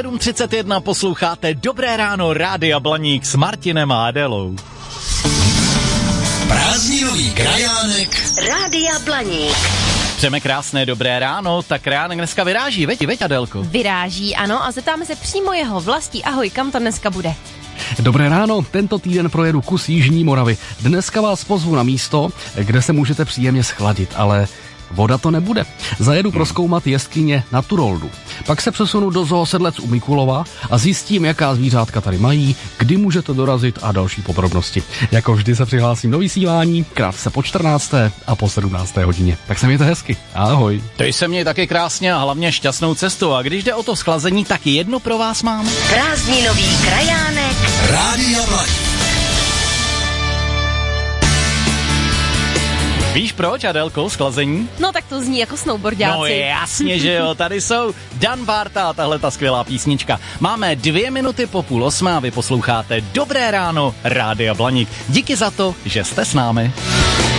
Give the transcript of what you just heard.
7:31 posloucháte Dobré ráno Rádia Blaník s Martinem a Adelou. Prázdninový krajánek Rádia Blaník. Přejeme krásné dobré ráno, tak krajánek dneska vyráží, veď Adelko? Vyráží, ano, a zeptáme se přímo jeho vlastí. Ahoj, kam to dneska bude? Dobré ráno, tento týden projedu kus Jižní Moravy. Dneska vás pozvu na místo, kde se můžete příjemně schladit, ale voda to nebude. Zajedu prozkoumat jeskyně na Turoldu. Pak se přesunu do Zoo Sedlec u Mikulova a zjistím, jaká zvířátka tady mají, kdy můžete dorazit a další podrobnosti. Jako vždy se přihlásím do vysílání, krátce po 14. a po 17. hodině. Tak se mějte hezky. Ahoj. Teď se měj taky krásně a hlavně šťastnou cestu. A když jde o to schlazení, tak jedno pro vás mám. Prázdninový krajánek Rádia Blaník. Víš proč, Adelko, schlazení? No tak to zní jako snowboardáci. No jasně, že jo, tady jsou Dan Barta a tahle ta skvělá písnička. Máme 2 minuty po 7:30 a vy posloucháte Dobré ráno Rádia Blaník. Díky za to, že jste s námi.